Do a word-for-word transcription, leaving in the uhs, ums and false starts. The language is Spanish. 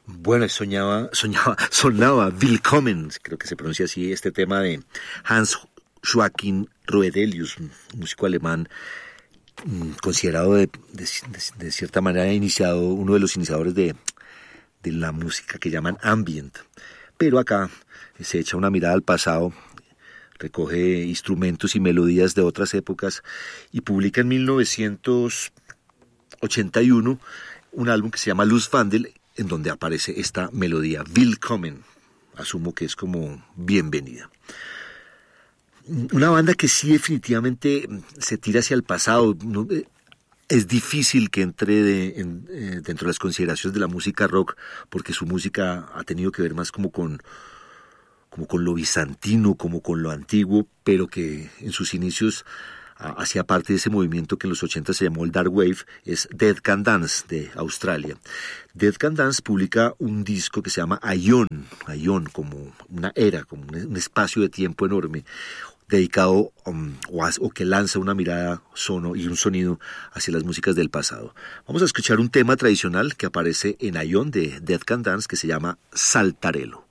Bueno, soñaba, soñaba, sonaba Willkommen, creo que se pronuncia así, este tema de Hans Joachim Roedelius, un músico alemán considerado de, de, de, de cierta manera iniciado, uno de los iniciadores de, de la música que llaman ambient. Pero acá se echa una mirada al pasado, recoge instrumentos y melodías de otras épocas y publica en mil novecientos ochenta y uno un álbum que se llama Lustwandel, en donde aparece esta melodía, Willkommen, asumo que es como bienvenida. Una banda que sí definitivamente se tira hacia el pasado, no, es difícil que entre de, en, eh, dentro de las consideraciones de la música rock, porque su música ha tenido que ver más como con, como con lo bizantino, como con lo antiguo, pero que en sus inicios hacía parte de ese movimiento que en los ochenta se llamó el Dark Wave, es Dead Can Dance de Australia. Dead Can Dance publica un disco que se llama Aion, Aion como una era, como un, un espacio de tiempo enorme, dedicado um, o, a, o que lanza una mirada sono y un sonido hacia las músicas del pasado. Vamos a escuchar un tema tradicional que aparece en Aion de Dead Can Dance que se llama Saltarello.